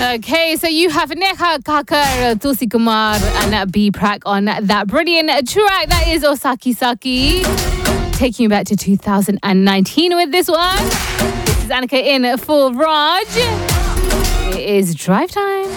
Okay, so you have Neha Kakkar, Tulsi Kumar and B-Prack on that brilliant track. That is Osaki Saki. Taking you back to 2019 with this one. This is Annika in for Raj. It is drive time.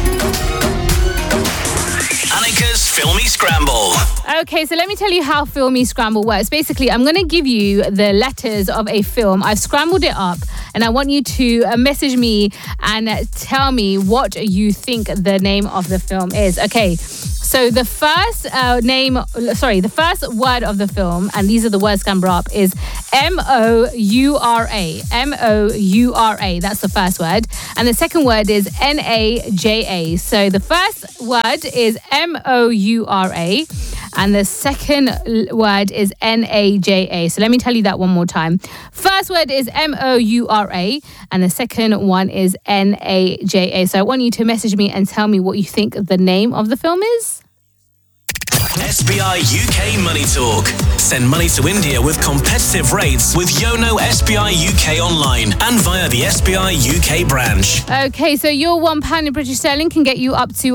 Annika's Filmy Scramble. Okay, so let me tell you how Filmy Scramble works. Basically, I'm going to give you the letters of a film. I've scrambled it up and I want you to message me and tell me what you think the name of the film is. Okay, so the first the first word of the film, and these are the words scrambled up, is M-O-U-R-A. M-O-U-R-A, that's the first word. And the second word is N-A-J-A. So the first word is M-O-U-R-A. And the second word is N-A-J-A. So let me tell you that one more time. First word is M-O-U-R-A. And the second one is N-A-J-A. So I want you to message me and tell me what you think the name of the film is. SBI UK Money Talk. Send money to India with competitive rates with Yono SBI UK online and via the SBI UK branch. Okay, so your £1 in British sterling can get you up to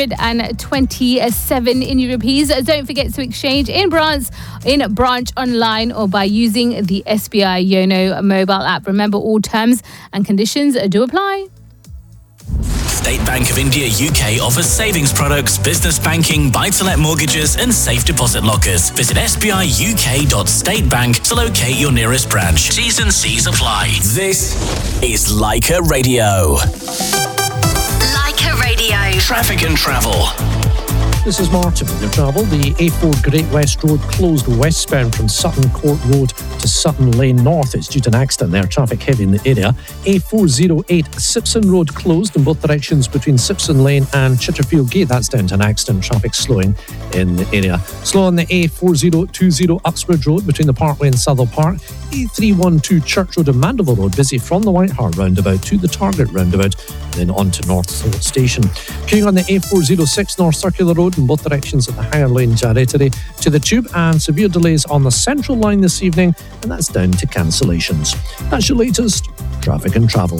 127 Indian rupees. Don't forget to exchange in branch online or by using the SBI Yono mobile app. Remember, all terms and conditions do apply. State Bank of India UK offers savings products, business banking, buy-to-let mortgages and safe deposit lockers. Visit sbiuk.statebank to locate your nearest branch. T's and C's apply. This is Leica Radio. Leica Radio. Traffic and travel. This is Martin with your travel. The A4 Great West Road closed westbound from Sutton Court Road to Sutton Lane North. It's due to an accident there, traffic heavy in the area. A408 Sipson Road closed in both directions between Sipson Lane and Chitterfield Gate. That's down to an accident, traffic slowing in the area. Slow on the A4020 Uxbridge Road between the Parkway and Southall Park. A312 Church Road and Mandeville Road, busy from the White Hart roundabout to the Target roundabout, and then on to North Thorpe Station. Queuing on the A406 North Circular Road in both directions at the Higher Lane Jarrettery to the Tube, and severe delays on the Central Line this evening, and that's down to cancellations. That's your latest traffic and travel.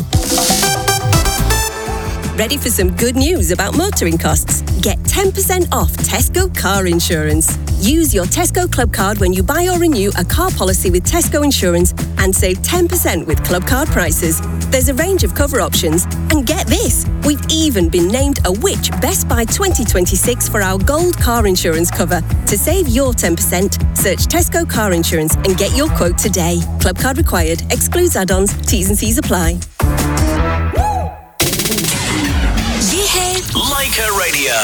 Ready for some good news about motoring costs? Get 10% off Tesco car insurance. Use your Tesco Club card when you buy or renew a car policy with Tesco Insurance and save 10% with Club card prices. There's a range of cover options. And get this, we've even been named a Which Best Buy 2026 for our gold car insurance cover. To save your 10%, search Tesco car insurance and get your quote today. Club card required. Excludes add-ons. T's and C's apply. Leica Radio.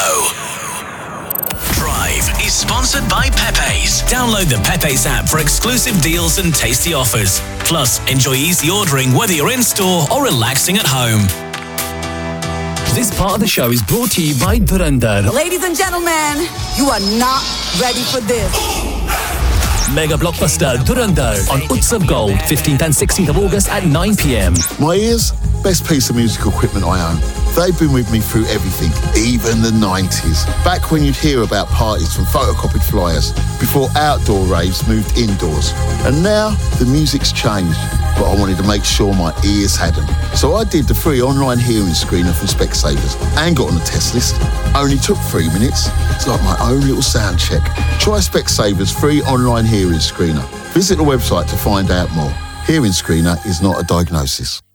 Drive is sponsored by Pepe's. Download the Pepe's app for exclusive deals and tasty offers. Plus, enjoy easy ordering whether you're in store or relaxing at home. This part of the show is brought to you by Dhurandhar. Ladies and gentlemen, you are not ready for this. Mega blockbuster Dhurandhar on Utsav Gold, 15th and 16th of August at 9 p.m. My ears, best piece of musical equipment I own. They've been with me through everything, even the 90s. Back when you'd hear about parties from photocopied flyers, before outdoor raves moved indoors. And now, the music's changed, but I wanted to make sure my ears had them. So I did the free online hearing screener from Specsavers and got on the test list. Only took 3 minutes. It's like my own little sound check. Try Specsavers free online hearing screener. Visit the website to find out more. Hearing screener is not a diagnosis.